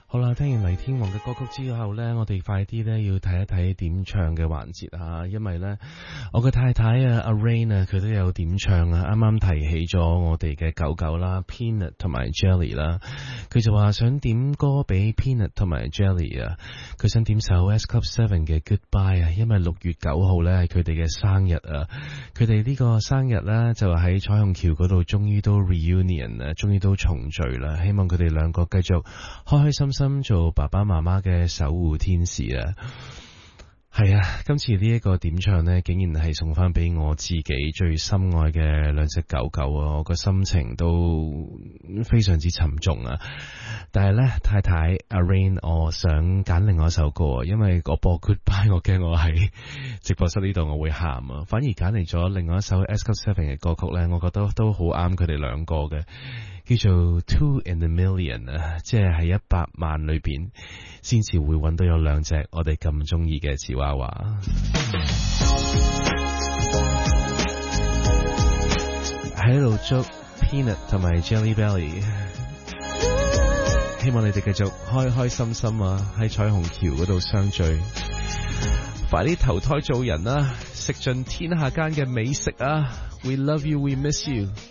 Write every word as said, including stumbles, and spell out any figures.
好啦，聽完黎天王嘅歌曲之後呢，我哋快啲呢要睇一睇點唱嘅環節啊，因為呢，我嘅太太啊阿 Rain 啊，佢都有點唱啊，啱啱提起咗我哋嘅狗狗啦 Peanut 同埋 Jelly 啦，佢就話想點歌俾 Peanut 同埋 Jelly 啊，佢想點首 S Club Seven 嘅 Goodbye 啊，因為六月九號呢係佢哋嘅生日啊，佢哋呢個生日呢，就喺彩虹橋嗰度終於都 reunion 啊，終於都重聚啦，希望佢哋兩個繼續開開心心做爸爸媽媽嘅守護天使啊！係啊，今次呢一個點唱呢，竟然係送翻俾我自己最心愛嘅兩隻狗狗啊！我個心情都非常之沉重啊！但係呢，太太阿 Rain， 我想揀另外一首歌，因為我播 Goodbye， 我驚我喺直播室呢度我會喊啊！反而揀嚟咗另外一首 S Club Seven 嘅歌曲呢，我覺得都好啱佢哋兩個嘅。叫做 Two in a Million 啊，即係喺一百萬裏邊先至會揾到有兩隻我哋咁中意嘅芝娃娃。喺度祝 Peanut 同埋 Jelly Belly， 希望你哋繼續開開心心啊，喺彩虹橋嗰度相聚，快啲投胎做人啊，食盡天下間嘅美食啊 ！We love you, we miss you。